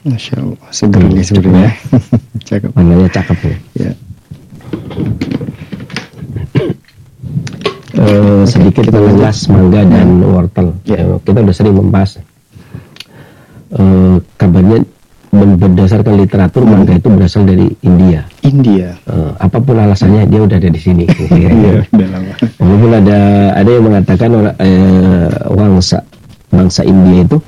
Masya Allah, seger nih sebenarnya. Cakep. Warnanya cakep ya. Ya. Sedikit mengulas mangga dan wortel. Kita udah sering membahas. Kabarnya berdasarkan literatur mangga itu berasal dari India. Apapun alasannya dia udah ada di sini. Iya, udah lama. Walaupun ada yang mengatakan bangsa India itu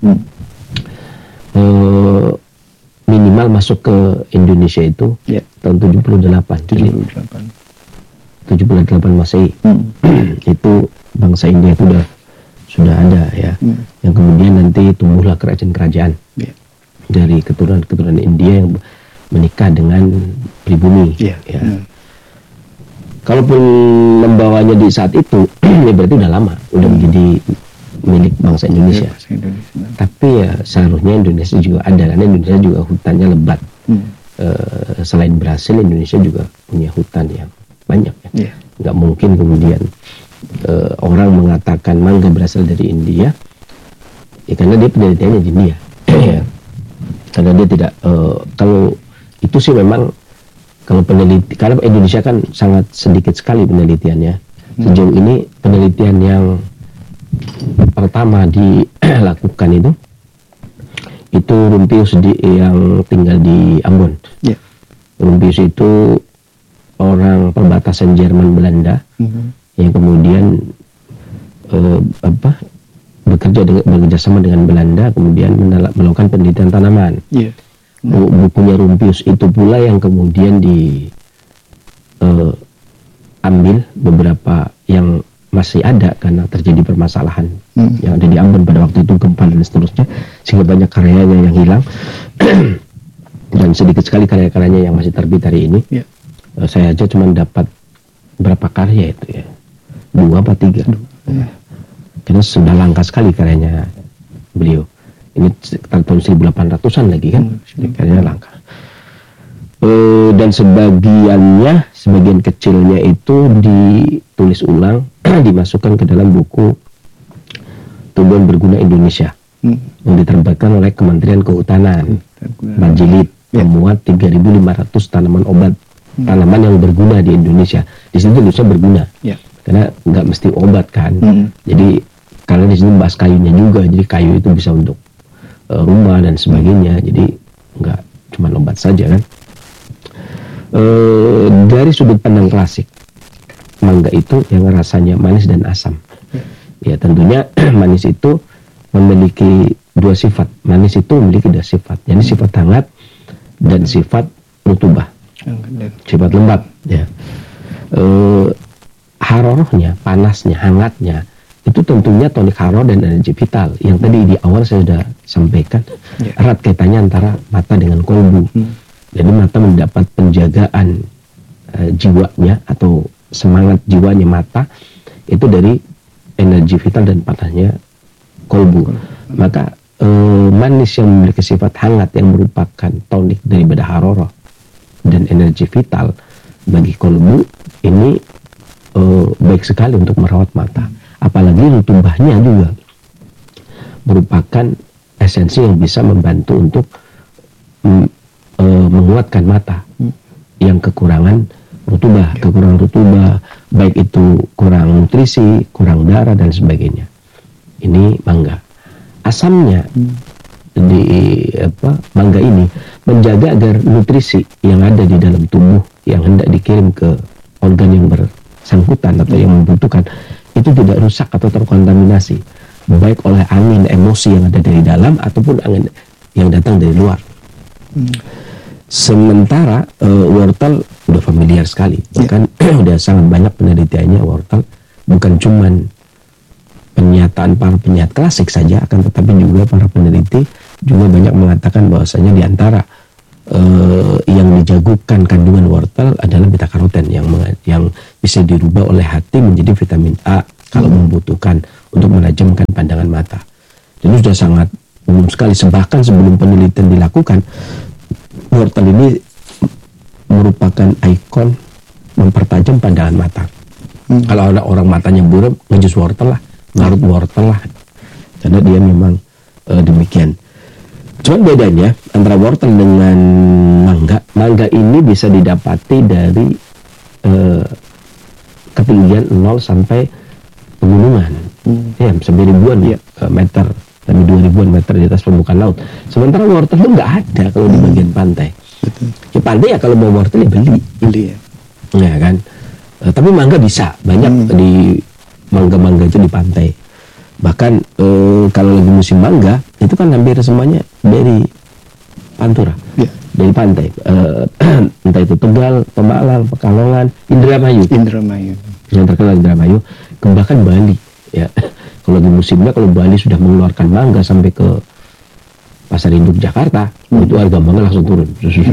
minimal masuk ke Indonesia itu tahun 78 Masehi. Itu bangsa India itu sudah ada ya. Yang kemudian nanti tumbuhlah kerajaan-kerajaan dari keturunan India yang menikah dengan pribumi. Kalaupun membawanya di saat itu, ya berarti udah lama, udah menjadi milik bangsa Indonesia. Tapi ya seharusnya Indonesia juga ada, karena Indonesia juga hutannya lebat. Selain Brasil, Indonesia juga punya hutan yang banyak ya. Nggak mungkin kemudian orang mengatakan mangga berasal dari India, ya karena dia penelitiannya di India. Karena dia tidak, kalau itu sih memang karena Indonesia kan sangat sedikit sekali penelitiannya. Sejauh ini penelitian yang pertama dilakukan itu Rumpius yang tinggal di Ambon. Rumpius itu orang perbatasan Jerman Belanda yang kemudian bekerja sama dengan Belanda, kemudian melakukan penelitian tanaman. Bukunya Rumpius itu pula yang kemudian diambil beberapa yang masih ada karena terjadi permasalahan yang ada di Ambon pada waktu itu, gempa dan seterusnya, sehingga banyak karyanya yang hilang dan sedikit sekali karya-karyanya yang masih terbit hari ini. Saya aja cuma dapat berapa karya itu ya, 2 apa 3. Karena sudah langka sekali karyanya beliau. Ini sekitar tahun 1800-an lagi kan, karyanya langka. Dan sebagian kecilnya itu ditulis ulang, dimasukkan ke dalam buku Tumbuhan Berguna Indonesia yang diterbitkan oleh Kementerian Kehutanan. Majelit memuat 3.500 tanaman obat, tanaman yang berguna di Indonesia. Di situ tulisnya berguna, karena nggak mesti obat kan. Jadi karena di sini bahas kayunya juga, jadi kayu itu bisa untuk rumah dan sebagainya. Jadi nggak cuma obat saja kan. Dari sudut pandang klasik, mangga itu yang rasanya manis dan asam. Ya tentunya manis itu memiliki 2 sifat. Manis itu memiliki 2 sifat. Jadi sifat hangat dan sifat rutubah. Sifat lembab. Ya. Harorohnya, panasnya, hangatnya itu tentunya tonik haror dan energi vital. Yang tadi di awal saya sudah sampaikan, erat kaitannya antara mata dengan kolbu. Jadi mata mendapat penjagaan jiwanya atau semangat jiwanya mata itu dari energi vital dan panasnya kolbu. Maka manis yang memiliki sifat hangat yang merupakan tonik daripada haroroh dan energi vital bagi kolbu ini baik sekali untuk merawat mata. Apalagi rutubahnya juga merupakan esensi yang bisa membantu untuk menguatkan mata yang kekurangan rutubah, baik itu kurang nutrisi, kurang darah dan sebagainya. Ini mangga. Asamnya mangga ini menjaga agar nutrisi yang ada di dalam tubuh yang hendak dikirim ke organ yang bersangkutan atau yang membutuhkan itu tidak rusak atau terkontaminasi, baik oleh angin emosi yang ada dari dalam ataupun angin yang datang dari luar. Sementara wortel udah familiar sekali, bahkan udah sangat banyak penelitiannya wortel, bukan cuman pernyataan para penyahat klasik saja, akan tetapi juga para peneliti juga banyak mengatakan bahwasanya di antara yang dijagokan kandungan wortel adalah beta karoten yang bisa dirubah oleh hati menjadi vitamin A kalau membutuhkan untuk menajamkan pandangan mata. Jadi sudah sangat umum sekali. Bahkan sebelum penelitian dilakukan, wortel ini merupakan ikon mempertajam pandangan mata. Kalau ada orang matanya buram, ngejus wortel lah, ngarut wortel lah, karena dia memang demikian. Cuman bedanya antara wortel dengan mangga ini bisa didapati dari ketinggian 0 sampai pegunungan, ya sampai ribuan meter, sampai 2000-an meter di atas permukaan laut. Sementara wortel itu nggak ada kalau di bagian pantai. Di pantai ya kalau mau wortel ya beli ya kan. Tapi mangga bisa banyak di mangga itu di pantai. Bahkan kalau lagi musim mangga itu kan hampir semuanya dari Pantura, dari pantai, entah itu Tegal, Pemalang, Pekalongan, Indramayu yang terkenal Indramayu, bahkan Bali ya. Kalau di musimnya, kalau Bali sudah mengeluarkan mangga sampai ke pasar induk Jakarta, itu harga mangga langsung turun.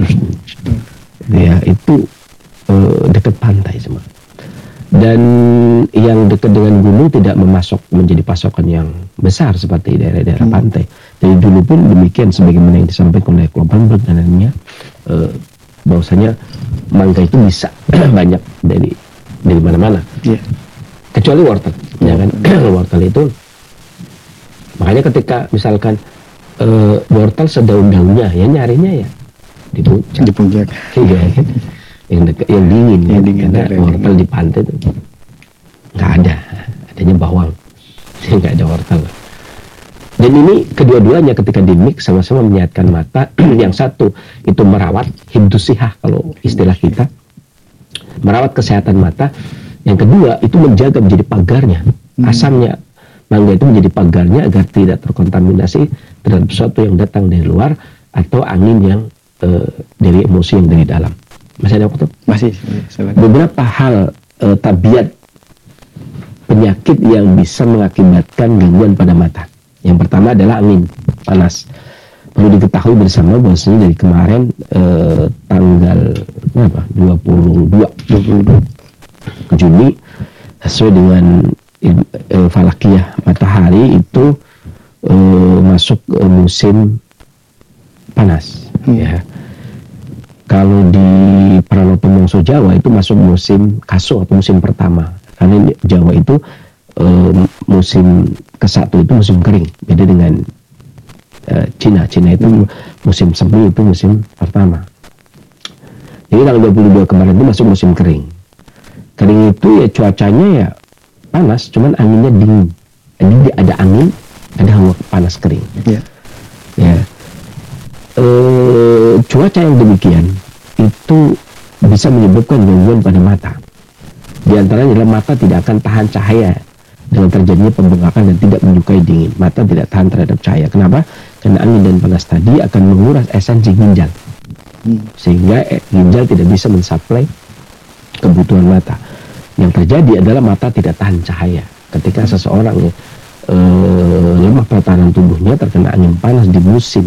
Ya itu dekat pantai semua. Dan yang dekat dengan gunung tidak menjadi pasokan yang besar seperti daerah-daerah pantai. Jadi dulu pun demikian, sebagaimana yang disampaikan oleh Kloppenburg dan lainnya, bahwasanya mangga itu bisa banyak dari mana-mana, kecuali wortel, ya kan? Wortel itu, makanya ketika misalkan wortel sedaun-daunnya, ya nyarinya ya di puncak, iya kan? yang dingin, karena wortel di pantai itu nggak ada, adanya bawang, nggak ada wortel. Dan ini kedua-duanya ketika dimix sama-sama menyehatkan mata. Yang satu itu merawat hibdusihah kalau istilah kita, merawat kesehatan mata. Yang kedua itu menjaga, menjadi pagarnya, asamnya mangga itu menjadi pagarnya agar tidak terkontaminasi terhadap sesuatu yang datang dari luar atau angin yang dari emosi yang dari dalam. Masih ada waktu? Masih. Beberapa hal tabiat penyakit yang bisa mengakibatkan gangguan pada mata. Yang pertama adalah angin panas. Perlu diketahui bersama bahwasanya dari kemarin tanggal 22 Juni sesuai dengan falakiyah matahari itu masuk musim panas. Ya. Kalau di Prano Pemongso Jawa itu masuk musim kaso atau musim pertama. Karena Jawa itu musim ke-1 itu musim kering. Beda dengan Cina itu musim semi, itu musim pertama. Jadi tanggal 22 kemarin itu masuk musim kering. Kering itu ya cuacanya ya panas, cuman anginnya dingin. Jadi ada angin, ada hawa panas kering. Ya. Cuaca yang demikian itu bisa menyebabkan gangguan pada mata. Di antaranya adalah mata tidak akan tahan cahaya dengan terjadinya pembengkakan dan tidak menyukai dingin. Mata tidak tahan terhadap cahaya. Kenapa? Karena angin dan panas tadi akan menguras esensi ginjal, sehingga ginjal tidak bisa mensuplai kebutuhan mata. Yang terjadi adalah mata tidak tahan cahaya. Ketika seseorang lemah pertahanan tubuhnya terkena angin panas di musim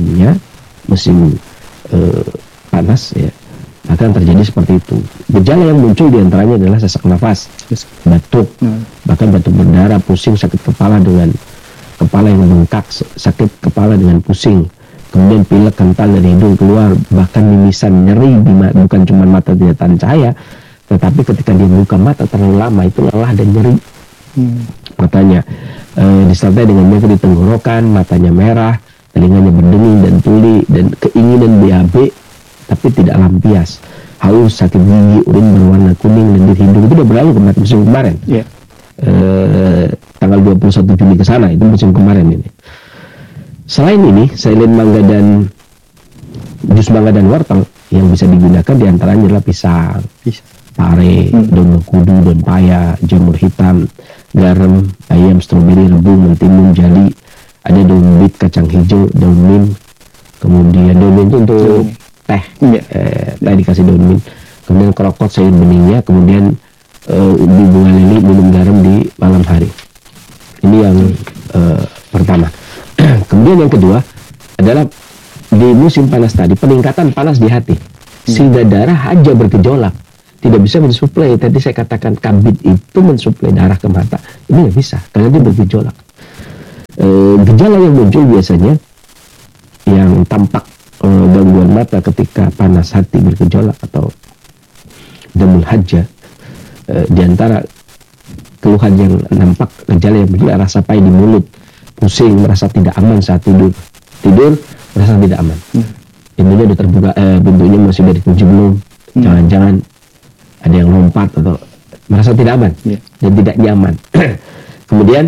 panas ya, akan terjadi seperti itu. Gejala yang muncul diantaranya adalah sesak nafas, batuk, bahkan batuk berdarah, pusing, sakit kepala dengan kepala yang membengkak, sakit kepala dengan pusing, kemudian pilek kental dari hidung keluar, bahkan mimisan, nyeri, bukan cuma mata tidak tahan cahaya, tetapi ketika dia buka mata terlalu lama itu lelah dan nyeri matanya, disertai dengan nyeri di tenggorokan, matanya merah, telinganya berdenging dan tuli, dan keinginan BAB tapi tidak lampias, haus, sakit gigi, urin berwarna kuning dan di hidung. Itu udah berlalu musim kemarin. Tanggal 21 Juni ke sana, itu musim kemarin ini. Selain mangga dan jus mangga dan wortel yang bisa digunakan diantaranya adalah pisang, pare, daun mengkudu, daun paya, jamur hitam, garam, ayam, stroberi, rebu, mentimun, jali, ada daun bit, kacang hijau, daun mint, kemudian daun mint itu untuk teh, teh dikasih daun mint, kemudian krokot sayur beningnya, kemudian ubi bunga lili, minum garam di malam hari. Ini yang pertama. Kemudian yang kedua adalah di musim panas tadi peningkatan panas di hati, sehingga darah aja bergejolak, tidak bisa mensuplai. Tadi saya katakan kabid itu mensuplai darah ke mata, ini nggak bisa karena dia bergejolak. Gejala yang muncul biasanya yang tampak gangguan mata ketika panas hati bergejolak atau damul hajjah, diantara keluhan yang nampak gejala yang muncul rasa pahit di mulut, pusing, merasa tidak aman saat tidur, merasa tidak aman. Pintunya udah terbuka, pintunya masih udah dikunci belum, jangan-jangan ada yang lompat atau merasa tidak aman dan tidak nyaman. Kemudian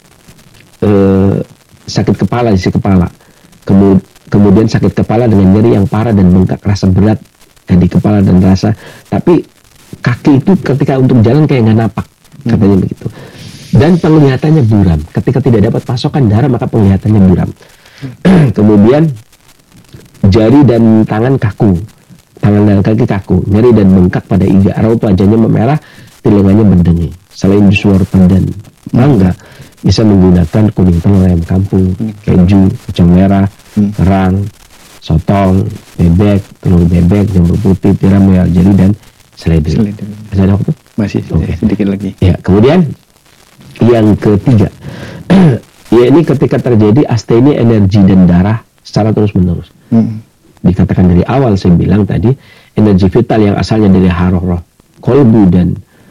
sakit kepala, isi kepala, kemudian sakit kepala dengan nyeri yang parah dan bengkak, rasa berat di kepala dan rasa, tapi kaki itu ketika untuk jalan kayak nggak napak, katanya begitu. Dan penglihatannya buram, ketika tidak dapat pasokan darah maka penglihatannya buram. Kemudian jari dan tangan kaku, tangan dan kaki kaku, nyeri dan bengkak pada iga, raut wajahnya memerah, telinganya mendengi. Selain jus wortel dan mangga, bisa menggunakan kuning telur ayam kampung, keju, kacang merah, kerang, sotong, bebek, telur bebek, jamur putih, tiram, royal jelly, dan seledri. Masih ada waktu? Masih, sedikit lagi. Ya, kemudian yang ketiga, ya ini ketika terjadi astenia energi dan darah secara terus-menerus. Dikatakan dari awal saya bilang tadi, energi vital yang asalnya dari haroh kolbu dan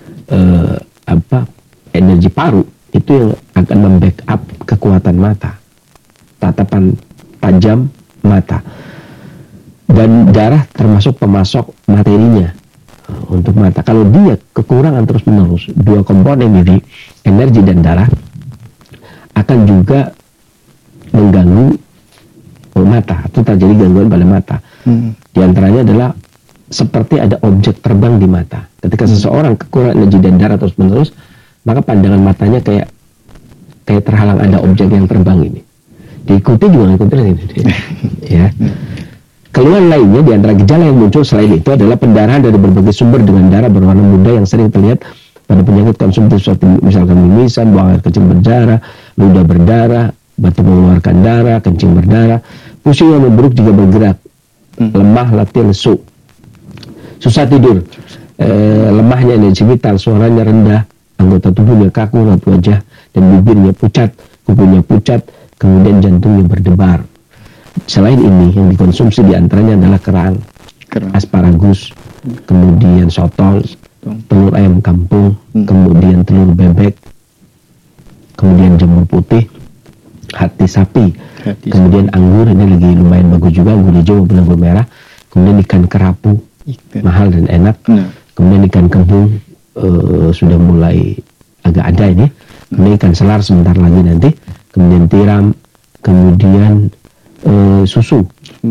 energi paru itu yang akan membackup kekuatan mata, tatapan tajam mata, dan darah termasuk pemasok materinya untuk mata. Kalau dia kekurangan terus-menerus dua komponen ini, energi dan darah, akan juga mengganggu mata atau terjadi gangguan pada mata. Di antaranya adalah seperti ada objek terbang di mata. Ketika seseorang kekurangan energi dan darah terus-menerus, maka pandangan matanya kayak terhalang, ada objek yang terbang ini. Diikuti juga ngikutin ini. Ya. Keluhan lainnya di antara gejala yang muncul selain itu adalah pendarahan dari berbagai sumber dengan darah berwarna muda yang sering terlihat pada penyakit konsumtif seperti misalkan mimisan, buang air kecil berdarah, ludah berdarah, batu mengeluarkan darah, kencing berdarah, pusing yang memburuk jika bergerak, lemah, letih, lesu, susah tidur, lemahnya energi vital, suaranya rendah, anggota tubuhnya kaku, raut wajah dan bibirnya pucat, kukunya pucat, kemudian jantungnya berdebar. Selain ini yang dikonsumsi diantaranya adalah kerang, asparagus, kemudian sotong, telur ayam kampung, kemudian telur bebek, kemudian jamur putih, hati sapi, kemudian anggur, ini lagi lumayan bagus juga, anggur hijau maupun anggur merah, kemudian ikan kerapu, mahal dan enak, kemudian ikan kembung sudah mulai agak ada ini, kemudian ikan selar sebentar lagi nanti, kemudian tiram, kemudian susu,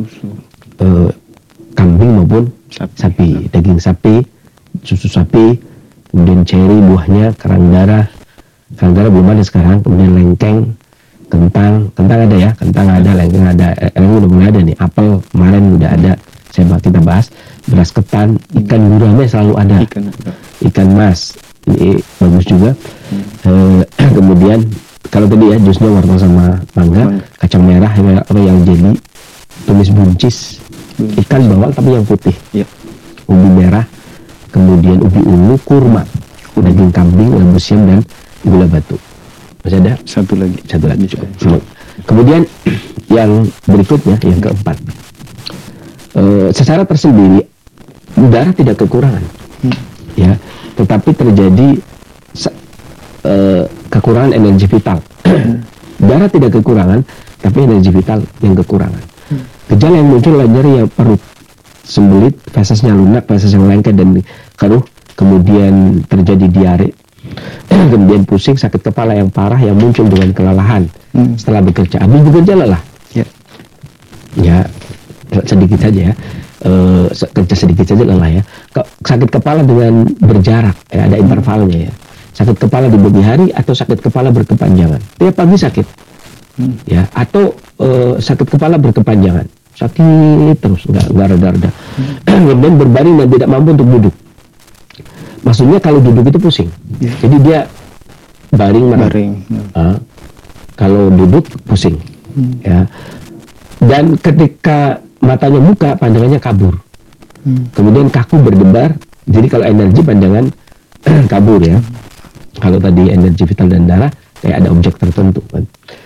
kambing maupun sapi, daging sapi, susu sapi, kemudian ceri buahnya, kerang darah belum ada sekarang, kemudian lengkeng, kentang ada ya, kentang ada, lengkeng ada, udah mulai ada nih, apel kemarin udah ada, kita bahas, beras ketan, ikan gurame selalu ada, ikan mas, ini bagus juga, kemudian kalau tadi ya jusnya wortel sama mangga, kacang merah, royal jelly, tumis buncis, ikan bawal tapi yang putih, ubi merah, kemudian ubi ungu, kurma, daging kambing, lembu siam, dan gula batu. Masih ada? Satu lagi cukup. Kemudian yang berikutnya, yang keempat, secara tersendiri darah tidak kekurangan, ya, tetapi terjadi kekurangan energi vital. Darah tidak kekurangan, tapi energi vital yang kekurangan. Gejala yang muncul adalah nyeri yang perut, sembelit, fesesnya lunak, feses yang lengket dan keruh, kemudian terjadi diare, kemudian pusing, sakit kepala yang parah yang muncul dengan kelelahan setelah bekerja. Habis bekerja lelah, ya sedikit saja ya, kerja sedikit saja lelah ya. Sakit kepala dengan berjarak, ya, ada intervalnya ya. Sakit kepala di pagi hari atau sakit kepala berkepanjangan. Tiap pagi sakit, ya, atau sakit kepala berkepanjangan, sakit terus, nggak reda-reda. Kemudian berbaring dan tidak mampu untuk duduk. Maksudnya kalau duduk itu pusing, jadi dia baring. Kalau duduk pusing, ya. Dan ketika matanya buka, pandangannya kabur. Kemudian kaku berdebar. Jadi kalau energi pandangan kabur ya. Kalau tadi energi vital dan darah kayak ada objek tertentu kan.